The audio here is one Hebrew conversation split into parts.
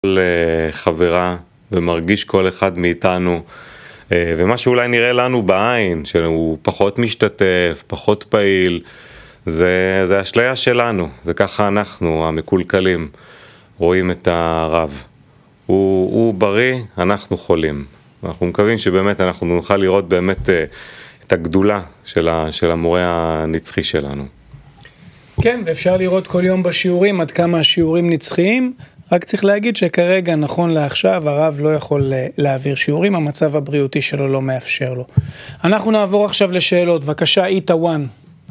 חברה ומרגיש כל אחד מאיתנו, ומה שאולי נראה לנו בעין, שהוא פחות משתתף, פחות פעיל, זה אשליה שלנו, זה ככה אנחנו, המקולקלים, רואים את הרב. הוא בריא, אנחנו חולים. אנחנו מקווים שבאמת אנחנו נוכל לראות באמת את הגדולה של המורה הנצחי שלנו. כן, ואפשר לראות כל יום בשיעורים עד כמה השיעורים נצחיים, רק צריך להגיד שכרגע, נכון לעכשיו, הרב לא יכול להעביר שיעורים, המצב הבריאותי שלו לא מאפשר לו. אנחנו נעבור עכשיו לשאלות, בבקשה, איתה וואן.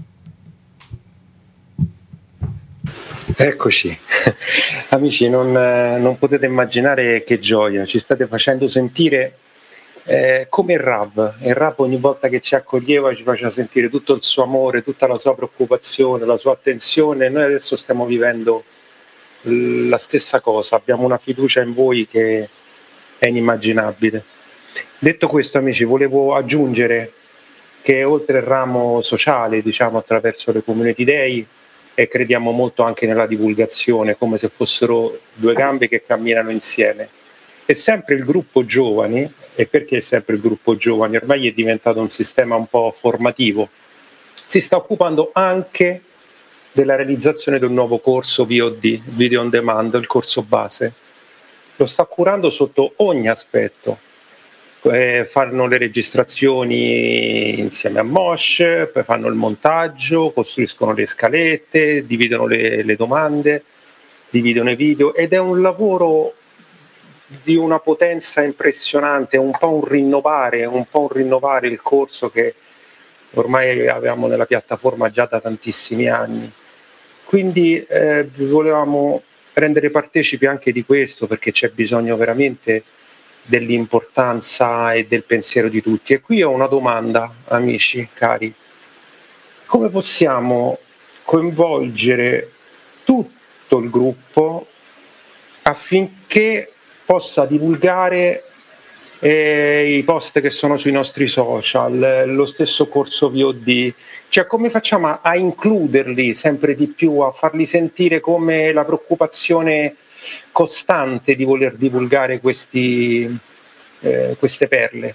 Eccoci, amici, non potete immaginare che gioia, ci state facendo sentire come il Rav ogni volta che ci accoglieva ci faceva sentire tutto il suo amore, tutta la sua preoccupazione, la sua attenzione. Noi adesso stiamo vivendo la stessa cosa, abbiamo una fiducia in voi che è inimmaginabile. Detto questo, amici, volevo aggiungere che oltre il ramo sociale, diciamo attraverso le community day, e crediamo molto anche nella divulgazione, come se fossero due gambe che camminano insieme. E sempre il gruppo giovani, e perché è sempre il gruppo giovani? Ormai è diventato un sistema un po' formativo, si sta occupando anche della realizzazione di un nuovo corso VOD, Video on Demand, il corso base. Lo sta curando sotto ogni aspetto. Fanno le registrazioni insieme a Moshe, poi fanno il montaggio, costruiscono le scalette, dividono le domande, dividono i video, ed è un lavoro di una potenza impressionante, un po' un rinnovare il corso che ormai avevamo nella piattaforma già da tantissimi anni. Quindi volevamo rendere partecipi anche di questo, perché c'è bisogno veramente dell'importanza e del pensiero di tutti. E qui ho una domanda, amici cari: come possiamo coinvolgere tutto il gruppo affinché possa divulgare i post che sono sui nostri social, lo stesso corso VOD? Cioè, come facciamo a includerli sempre di più, a farli sentire come la preoccupazione costante di voler divulgare queste perle?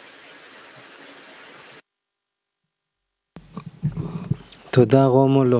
תודה רומולו,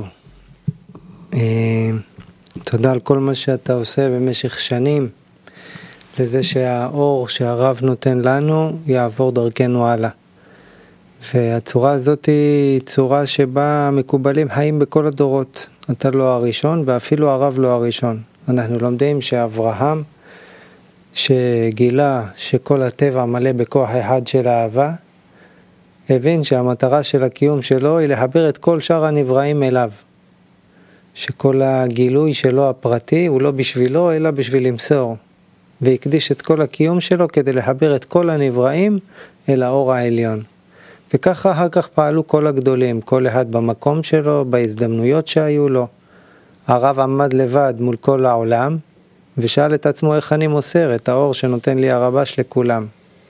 תודה על כל מה שאתה עושה במשך שנים, לזה שהאור שהרב נותן לנו יעבור דרכנו הלאה. והצורה הזאת היא צורה שבה מקובלים חיים בכל הדורות. אתה לא הראשון ואפילו הרב לא הראשון. אנחנו לומדים שאברהם, שגילה שכל הטבע מלא בכוח אחד של אהבה, הבין שהמטרה של הקיום שלו היא לחבר את כל שאר הנבראים אליו. שכל הגילוי שלו הפרטי הוא לא בשבילו אלא בשביל למסור. והקדיש את כל הקיום שלו כדי לחבר את כל הנבראים אל האור העליון. וככה אחר כך פעלו כל הגדולים, כל אחד במקום שלו, בהזדמנויות שהיו לו. הרב עמד לבד מול כל העולם, ושאל את עצמו איך אני מוסר את האור שנותן לי הרבש לכולם.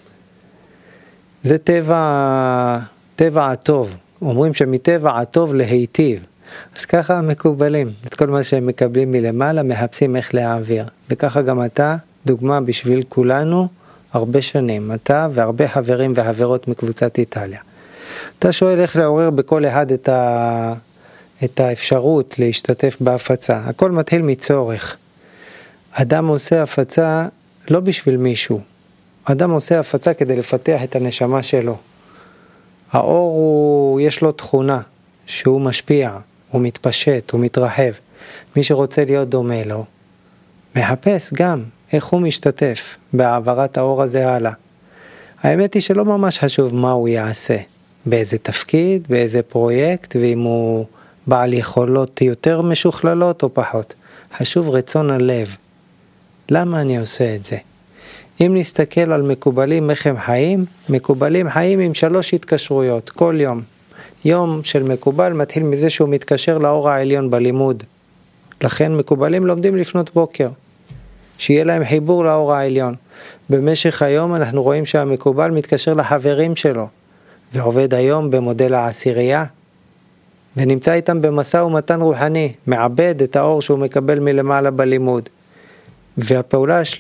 זה טבע הטוב. אומרים שמטבע הטוב להיטיב. אז ככה מקובלים. את כל מה שהם מקבלים מלמעלה, מחפשים איך להעביר. וככה גם אתה, דוגמה בשביל כולנו, הרבה שנים. אתה והרבה חברים וחברות מקבוצת איטליה. אתה שואל איך לעורר בכל אחד את האפשרות להשתתף בהפצה. הכל מתחיל מצורך. אדם עושה הפצה לא בשביל מישהו. אדם עושה הפצה כדי לפתח את הנשמה שלו. האור יש לו תכונה שהוא משפיע, הוא מתפשט, הוא מתרחב. מי שרוצה להיות דומה לו, מחפש גם איך הוא משתתף בהעברת האור הזה הלאה. האמת היא שלא ממש חשוב מה הוא יעשה, באיזה תפקיד, באיזה פרויקט, ואם הוא בעל יכולות יותר משוכללות או פחות. חשוב רצון הלב. למה אני עושה את זה? אם נסתכל על מקובלים איך הם חיים, מקובלים חיים עם 3 התקשרויות כל יום. יום של מקובל מתחיל מזה שהוא מתקשר לאור העליון בלימוד. לכן מקובלים לומדים לפנות בוקר. שיהיה להם חיבור לאור העליון. במשך היום אנחנו רואים שהמקובל מתקשר לחברים שלו, ועובד היום במודל העשירייה, ונמצא איתם במשא ומתן רוחני, מעבד את האור שהוא מקבל מלמעלה בלימוד. והפעולה